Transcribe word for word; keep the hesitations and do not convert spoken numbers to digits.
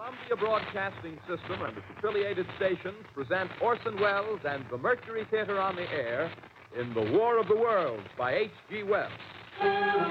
Columbia Broadcasting System and its affiliated stations present Orson Welles and the Mercury Theater on the Air in The War of the Worlds by H G. Wells.